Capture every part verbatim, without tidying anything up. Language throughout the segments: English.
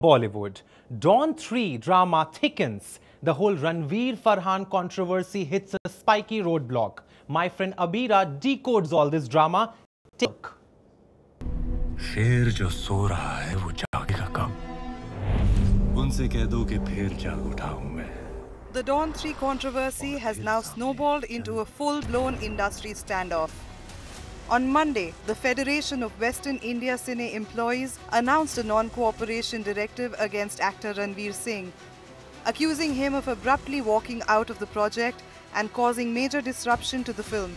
Bollywood. Dawn three drama thickens. The whole Ranveer Farhan controversy hits a spiky roadblock. My friend Abira decodes all this drama. Take a look. शेर जो सो रहा है वो जागेगा कब? उनसे कह दो कि फिर जाग उठा हूं मैं. The Dawn three controversy has now snowballed into a full-blown industry standoff. On Monday, the Federation of Western India Cine Employees announced a non-cooperation directive against actor Ranveer Singh, accusing him of abruptly walking out of the project and causing major disruption to the film.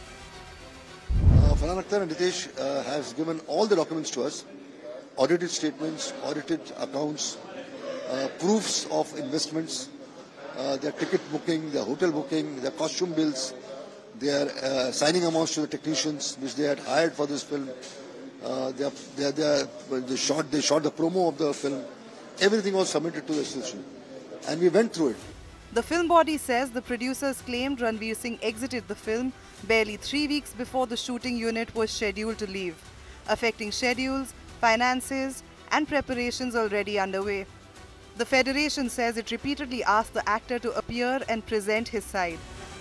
Uh, Farhan Akhtar and Ritesh uh, has given all the documents to us, audited statements, audited accounts, uh, proofs of investments, uh, their ticket booking, their hotel booking, their costume bills, their uh, signing amounts to the technicians which they had hired for this film. Uh, they, are, they, are, they, are, they, shot, they shot the promo of the film. Everything was submitted to the association, and we went through it. The film body says the producers claimed Ranveer Singh exited the film barely three weeks before the shooting unit was scheduled to leave, affecting schedules, finances, and preparations already underway. The Federation says it repeatedly asked the actor to appear and present his side.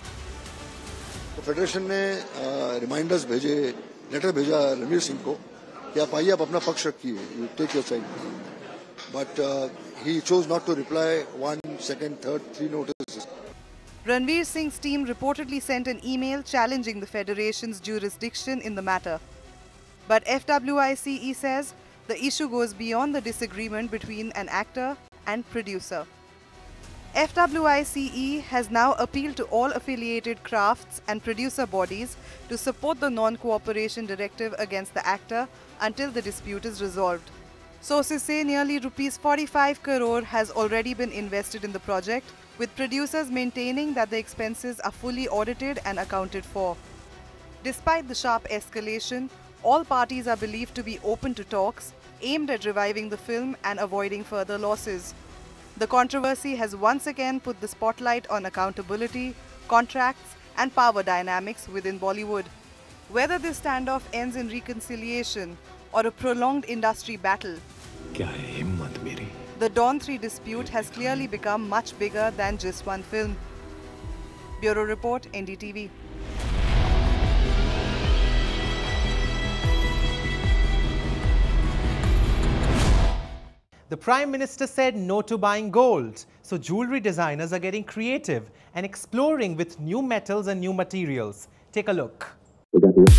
The Federation ने uh, reminders भेजे, letter भेजा रणवीर सिंह को कि आप आइए आप अपना पक्ष रखिए, you take your side. But uh, he chose not to reply. One, second, third, three notices. Ranveer Singh's team reportedly sent an email challenging the Federation's jurisdiction in the matter. But F W I C E says the issue goes beyond the disagreement between an actor and producer. F W I C E has now appealed to all affiliated crafts and producer bodies to support the non-cooperation directive against the actor until the dispute is resolved. Sources say nearly rupees forty-five crore has already been invested in the project, with producers maintaining that the expenses are fully audited and accounted for. Despite the sharp escalation, all parties are believed to be open to talks aimed at reviving the film and avoiding further losses. The controversy has once again put the spotlight on accountability, contracts, and power dynamics within Bollywood. Whether this standoff ends in reconciliation or a prolonged industry battle, क्या है हिम्मत मेरी? the Dawn three dispute has clearly become much bigger than just one film. Bureau Report, N D T V. The Prime Minister said no to buying gold. So jewelry designers are getting creative and exploring with new metals and new materials. Take a look.